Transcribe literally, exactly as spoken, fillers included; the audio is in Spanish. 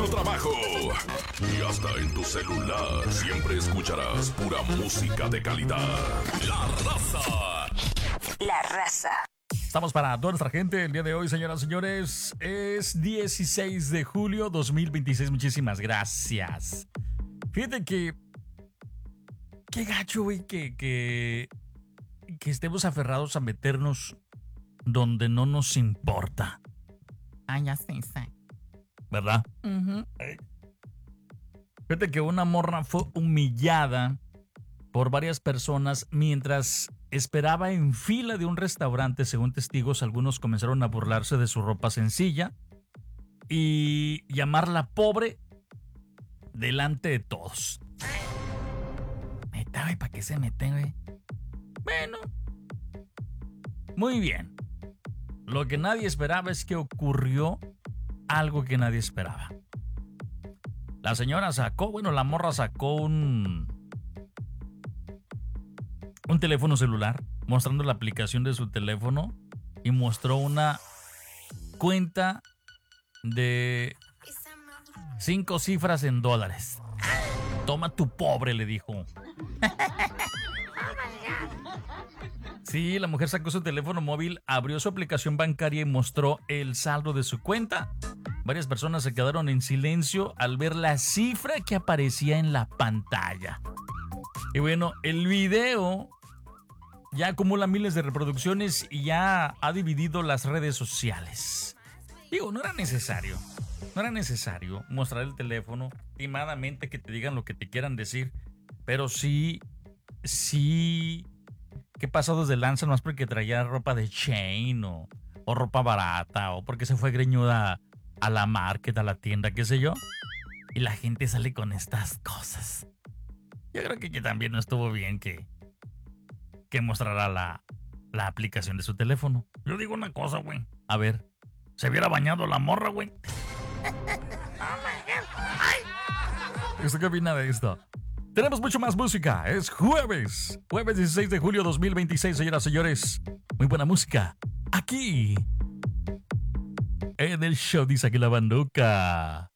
tu trabajo y hasta en tu celular. Siempre escucharás pura música de calidad. La Raza. La Raza. Estamos para toda nuestra gente el día de hoy, señoras y señores. Es dieciséis de julio dos mil veintiséis. Muchísimas gracias. Fíjate que... Qué gacho, güey, que, que... Que estemos aferrados a meternos donde no nos importa. Ah, ya sé, sí. ¿Verdad? Uh-huh. Fíjate que una morra fue humillada por varias personas mientras esperaba en fila de un restaurante. Según testigos, algunos comenzaron a burlarse de su ropa sencilla y llamarla pobre delante de todos. Neta, güey, ¿para qué se meten, güey? Bueno, muy bien. Lo que nadie esperaba es que ocurrió algo que nadie esperaba. La señora sacó, bueno, la morra sacó un un teléfono celular mostrando la aplicación de su teléfono y mostró una cuenta de cinco cifras en dólares. Toma tu pobre, le dijo. Sí, la mujer sacó su teléfono móvil, abrió su aplicación bancaria y mostró el saldo de su cuenta. Varias personas se quedaron en silencio al ver la cifra que aparecía en la pantalla. Y bueno, el video ya acumula miles de reproducciones y ya ha dividido las redes sociales. Digo, no era necesario. No era necesario mostrar el teléfono, timadamente que te digan lo que te quieran decir. Pero sí, sí... ¿Qué pasados de lanza? Más porque traía ropa de chain o, o ropa barata o porque se fue greñuda a la market, a la tienda, qué sé yo. Y la gente sale con estas cosas. Yo creo que, que también no estuvo bien que, que mostrara la, la aplicación de su teléfono. Yo digo una cosa, güey. A ver, se hubiera bañado la morra, güey. ¿Usted qué opina de esto? Tenemos mucho más música. Es jueves. Jueves dieciséis de julio dos mil veintiséis, señoras y señores. Muy buena música. Aquí. En el show dice aquí la banduca.